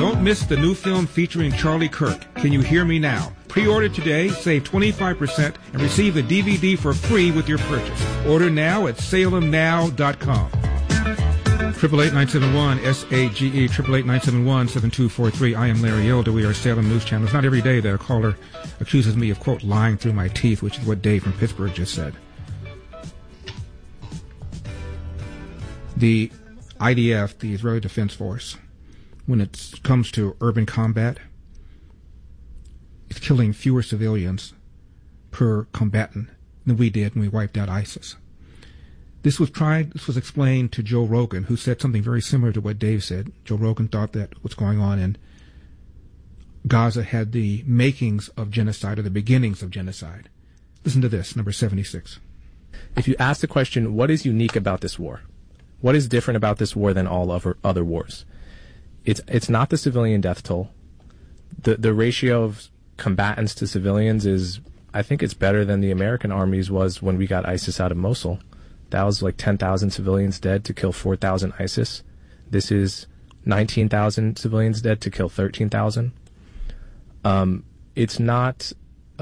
Don't miss the new film featuring Charlie Kirk, Can You Hear Me Now? Pre-order today, save 25%, and receive the DVD for free with your purchase. Order now at salemnow.com. 888-971-SAGE, 888-971-7243. I am Larry Elder. We are Salem News Channel. It's not every day that a caller accuses me of, quote, lying through my teeth, which is what Dave from Pittsburgh just said. The IDF, the Israeli Defense Force, when it comes to urban combat, it's killing fewer civilians per combatant than we did when we wiped out ISIS. This was explained to Joe Rogan, who said something very similar to what Dave said. Joe Rogan thought that what's going on in Gaza had the makings of genocide or the beginnings of genocide. Listen to this, number 76. If you ask the question, what is unique about this war? What is different about this war than all other wars? It's not the civilian death toll. The ratio of combatants to civilians is, I think it's better than the American armies was when we got ISIS out of Mosul. That was like 10,000 civilians dead to kill 4,000 ISIS. This is 19,000 civilians dead to kill 13,000. It's not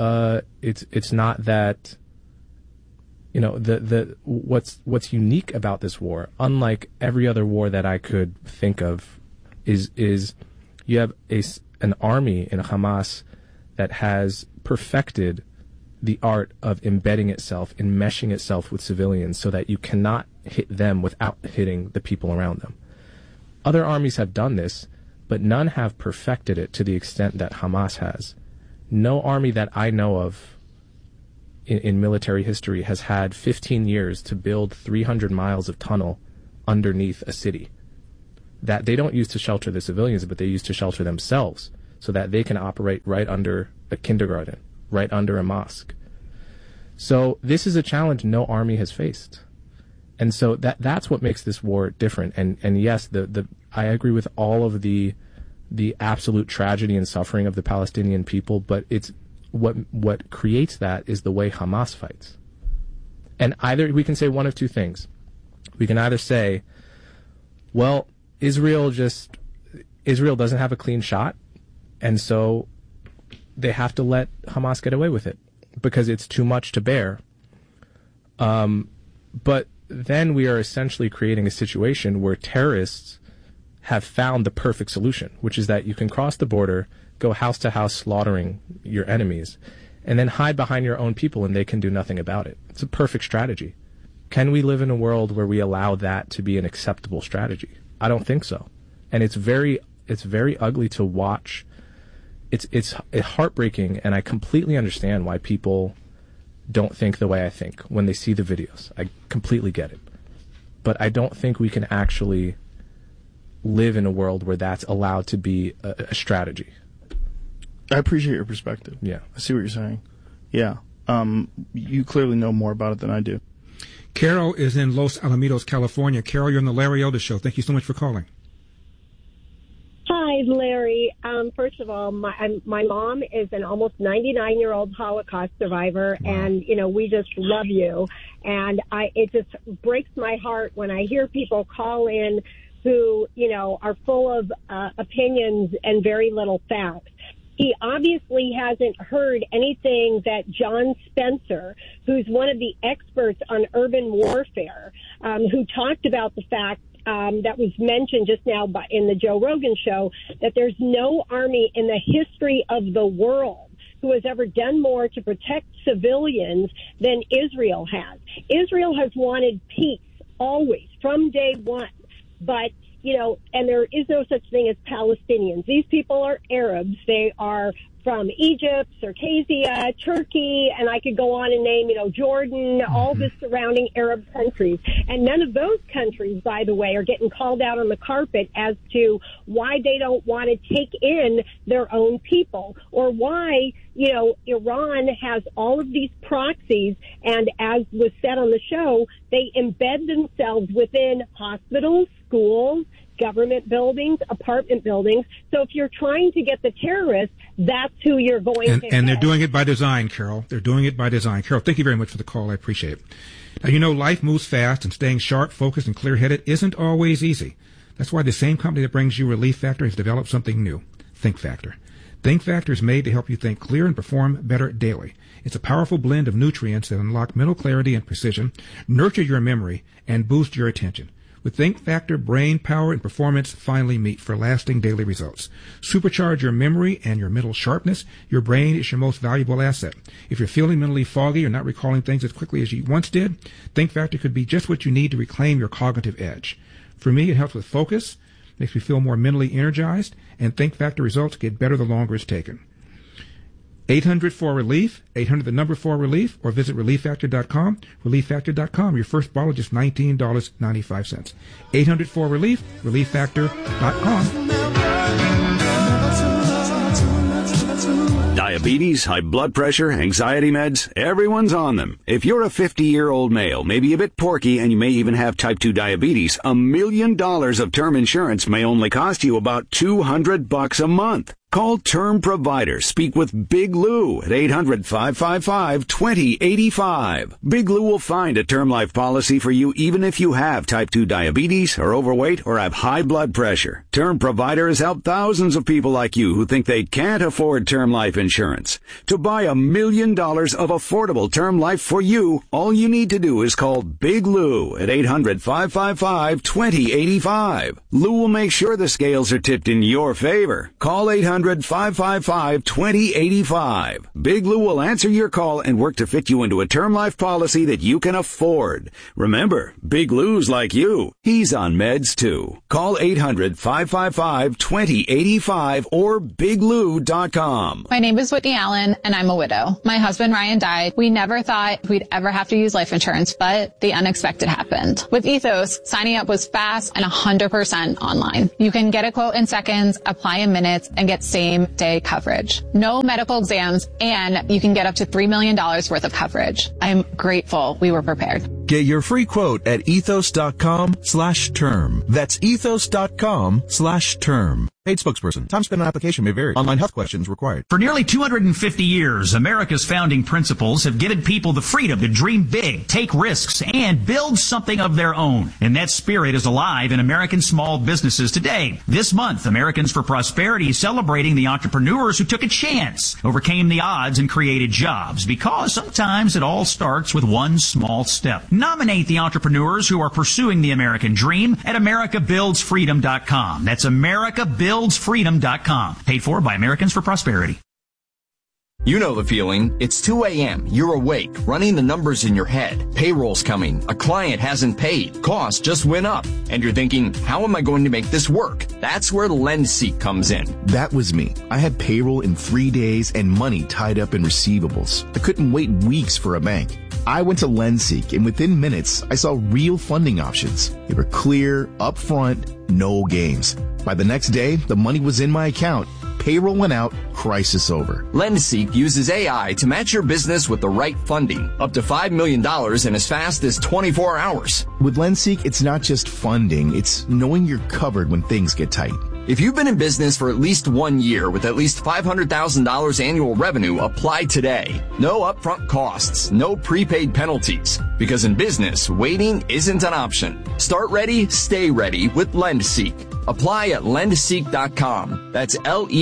that, you know, what's unique about this war, unlike every other war that I could think of, is you have an army in Hamas that has perfected the art of embedding itself, enmeshing itself with civilians so that you cannot hit them without hitting the people around them. Other armies have done this, but none have perfected it to the extent that Hamas has. No army that I know of in military history has had 15 years to build 300 miles of tunnel underneath a city that they don't use to shelter the civilians, but they use to shelter themselves so that they can operate right under a kindergarten, right under a mosque. So this is a challenge no army has faced. And so that's what makes this war different. And yes, I agree with all of the absolute tragedy and suffering of the Palestinian people, but it's what creates that is the way Hamas fights. And either we can say one of two things. We can either say, well, Israel doesn't have a clean shot, and so they have to let Hamas get away with it because it's too much to bear. But then we are essentially creating a situation where terrorists have found the perfect solution, which is that you can cross the border, go house to house slaughtering your enemies, and then hide behind your own people and they can do nothing about it. It's a perfect strategy. Can we live in a world where we allow that to be an acceptable strategy? I don't think so. And it's very ugly to watch. It's heartbreaking, and I completely understand why people don't think the way I think when they see the videos. I completely get it. But I don't think we can actually live in a world where that's allowed to be a strategy. I appreciate your perspective. Yeah. I see what you're saying. Yeah. You clearly know more about it than I do. Carol is in Los Alamitos, California. Carol, you're on the Larry Elder Show. Thank you so much for calling. Hi, Larry. First of all, my mom is an almost 99-year-old Holocaust survivor, wow. And, you know, we just love you. And it just breaks my heart when I hear people call in who, you know, are full of opinions and very little facts. He obviously hasn't heard anything that John Spencer, who's one of the experts on urban warfare, who talked about the fact that was mentioned just now in the Joe Rogan show, that there's no army in the history of the world who has ever done more to protect civilians than Israel has. Israel has wanted peace always, from day one. But, you know, and there is no such thing as Palestinians. These people are Arabs. They are from Egypt, Circassia, Turkey, and I could go on and name, you know, Jordan, all the surrounding Arab countries. And none of those countries, by the way, are getting called out on the carpet as to why they don't want to take in their own people, or why, you know, Iran has all of these proxies, and as was said on the show, they embed themselves within hospitals, schools, government buildings, apartment buildings. So if you're trying to get the terrorists, that's who you're going to get. And they're doing it by design, Carol. They're doing it by design. Carol, thank you very much for the call. I appreciate it. Now, you know, life moves fast, and staying sharp, focused, and clear-headed isn't always easy. That's why the same company that brings you Relief Factor has developed something new, Think Factor. Think Factor is made to help you think clear and perform better daily. It's a powerful blend of nutrients that unlock mental clarity and precision, nurture your memory, and boost your attention. With Think Factor, brain power and performance finally meet for lasting daily results. Supercharge your memory and your mental sharpness. Your brain is your most valuable asset. If you're feeling mentally foggy or not recalling things as quickly as you once did, Think Factor could be just what you need to reclaim your cognitive edge. For me, it helps with focus, makes me feel more mentally energized, and Think Factor results get better the longer it's taken. 800-4RELIEF, 800-4RELIEF, or visit ReliefFactor.com. ReliefFactor.com. Your first bottle just $19.95. 800-4RELIEF, ReliefFactor.com. Diabetes, high blood pressure, anxiety meds, everyone's on them. If you're a 50-year-old male, maybe a bit porky, and you may even have type 2 diabetes, $1 million of term insurance may only cost you about $200 a month. Call Term Provider. Speak with Big Lou at 800-555-2085. Big Lou will find a term life policy for you even if you have type 2 diabetes, are overweight, or have high blood pressure. Term Provider has helped thousands of people like you who think they can't afford term life insurance. To buy $1 million of affordable term life for you, all you need to do is call Big Lou at 800-555-2085. Lou will make sure the scales are tipped in your favor. Call 800-555-2085. Big Lou will answer your call and work to fit you into a term life policy that you can afford. Remember, Big Lou's like you. He's on meds too. Call 800-555-2085 or biglou.com. My name is Whitney Allen, and I'm a widow. My husband Ryan died. We never thought we'd ever have to use life insurance, but the unexpected happened. With Ethos, signing up was fast and 100% online. You can get a quote in seconds, apply in minutes, and get same-day coverage. No medical exams, and you can get up to $3 million worth of coverage. I'm grateful we were prepared. Get your free quote at ethos.com/term. That's ethos.com/term. Paid spokesperson. Time spent on application may vary. Online health questions required. For nearly 250 years, America's founding principles have given people the freedom to dream big, take risks, and build something of their own. And that spirit is alive in American small businesses today. This month, Americans for Prosperity is celebrating the entrepreneurs who took a chance, overcame the odds, and created jobs. Because sometimes it all starts with one small step. Nominate the entrepreneurs who are pursuing the American dream at AmericaBuildsFreedom.com. That's AmericaBuildsFreedom.com. Paid for by Americans for Prosperity. You know the feeling. It's 2 a.m. You're awake, running the numbers in your head. Payroll's coming. A client hasn't paid. Costs just went up. And you're thinking, how am I going to make this work? That's where LendSeek comes in. That was me. I had payroll in 3 days and money tied up in receivables. I couldn't wait weeks for a bank. I went to LendSeek, and within minutes, I saw real funding options. They were clear, upfront, no games. By the next day, the money was in my account. Payroll went out, crisis over. LendSeek uses AI to match your business with the right funding, up to $5 million in as fast as 24 hours. With LendSeek, it's not just funding, it's knowing you're covered when things get tight. If you've been in business for at least 1 year with at least $500,000 annual revenue, apply today. No upfront costs, no prepaid penalties. Because in business, waiting isn't an option. Start ready, stay ready with LendSeek. Apply at lendseek.com. That's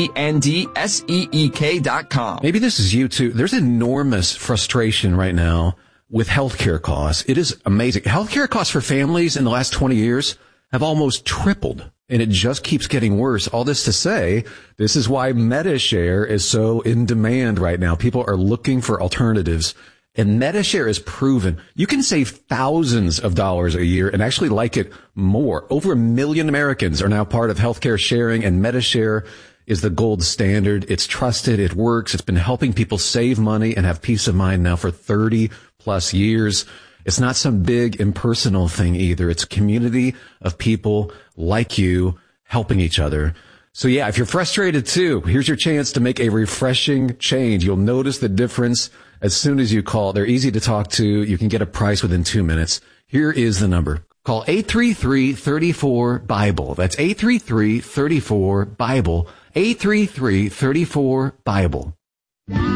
LENDSEEK.com. Maybe this is you too. There's enormous frustration right now with healthcare costs. It is amazing. Healthcare costs for families in the last 20 years have almost tripled, and it just keeps getting worse. All this to say, this is why MediShare is so in demand right now. People are looking for alternatives. And MediShare is proven you can save thousands of dollars a year and actually like it more. Over 1 million Americans are now part of healthcare sharing, and MediShare is the gold standard. It's trusted. It works. It's been helping people save money and have peace of mind now for 30 plus years. It's not some big impersonal thing either. It's a community of people like you helping each other. So yeah, if you're frustrated too, here's your chance to make a refreshing change. You'll notice the difference as soon as you call. They're easy to talk to. You can get a price within 2 minutes. Here is the number. Call 833-34-BIBLE. That's 833-34-BIBLE. 833-34-BIBLE.